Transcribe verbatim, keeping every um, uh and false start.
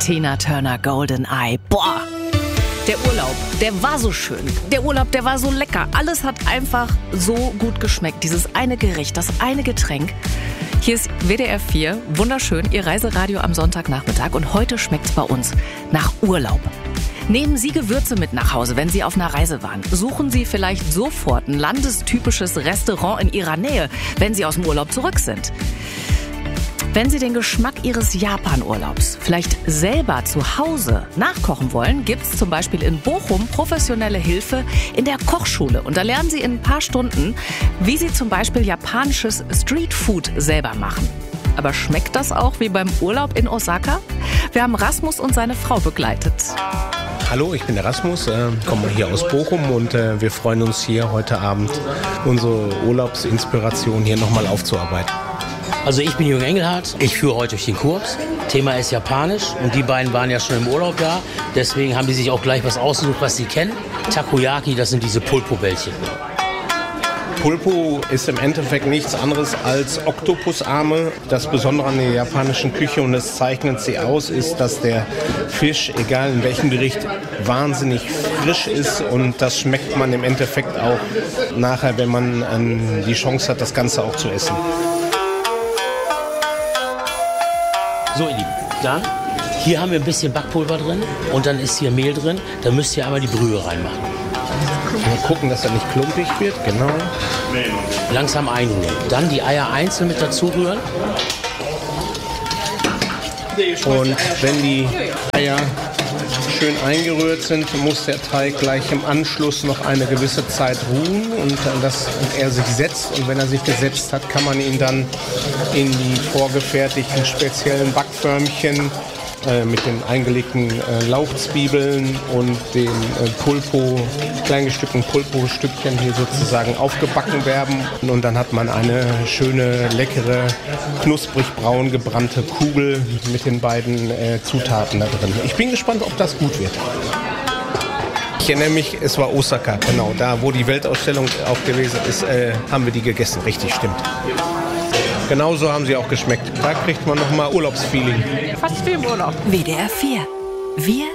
Tina Turner, Golden Eye. Boah, der Urlaub, der war so schön. Der Urlaub, der war so lecker. Alles hat einfach so gut geschmeckt. Dieses eine Gericht, das eine Getränk. Hier ist W D R vier, wunderschön, Ihr Reiseradio am Sonntagnachmittag. Und heute schmeckt's bei uns nach Urlaub. Nehmen Sie Gewürze mit nach Hause, wenn Sie auf einer Reise waren. Suchen Sie vielleicht sofort ein landestypisches Restaurant in Ihrer Nähe, wenn Sie aus dem Urlaub zurück sind. Wenn Sie den Geschmack Ihres Japan-Urlaubs vielleicht selber zu Hause nachkochen wollen, gibt's zum Beispiel in Bochum professionelle Hilfe in der Kochschule. Und da lernen Sie in ein paar Stunden, wie Sie zum Beispiel japanisches Streetfood selber machen. Aber schmeckt das auch wie beim Urlaub in Osaka? Wir haben Rasmus und seine Frau begleitet. Hallo, ich bin der Rasmus, äh, komme hier aus Bochum und äh, wir freuen uns hier heute Abend unsere Urlaubsinspiration hier nochmal aufzuarbeiten. Also ich bin Jürgen Engelhardt, ich führe heute durch den Kurs. Thema ist Japanisch und die beiden waren ja schon im Urlaub da. Deswegen haben die sich auch gleich was ausgesucht, was sie kennen. Takoyaki, das sind diese Pulpo-Bällchen. Pulpo ist im Endeffekt nichts anderes als Oktopusarme. Das Besondere an der japanischen Küche, und es zeichnet sie aus, ist, dass der Fisch, egal in welchem Gericht, wahnsinnig frisch ist. Und das schmeckt man im Endeffekt auch nachher, wenn man ähm, die Chance hat, das Ganze auch zu essen. So, ihr Lieben, dann, hier haben wir ein bisschen Backpulver drin und dann ist hier Mehl drin. Da müsst ihr einmal die Brühe reinmachen. Mal gucken, dass er nicht klumpig wird, genau. Langsam einrühren. Dann die Eier einzeln mit dazu rühren. Und wenn die Eier schön eingerührt sind, muss der Teig gleich im Anschluss noch eine gewisse Zeit ruhen und dass er sich setzt. Und wenn er sich gesetzt hat, kann man ihn dann in die vorgefertigten speziellen Backförmchen äh, mit den eingelegten äh, Lauchzwiebeln und den äh, Pulpo, kleingestückten Pulpo-Stückchen hier sozusagen aufgebacken werden. Und dann hat man eine schöne, leckere, knusprig braun gebrannte Kugel mit den beiden äh, Zutaten da drin. Ich bin gespannt, ob das gut wird. Ich erinnere mich, es war Osaka, genau, da wo die Weltausstellung auch gewesen ist, äh, haben wir die gegessen. Richtig, stimmt. Genauso haben sie auch geschmeckt. Da kriegt man nochmal Urlaubsfeeling. Fast wie im Urlaub. W D R vier. Wir